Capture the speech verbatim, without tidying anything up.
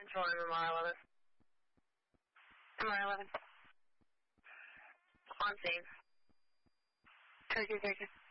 Control M R eleven. M R eleven. On scene. Take it, take it.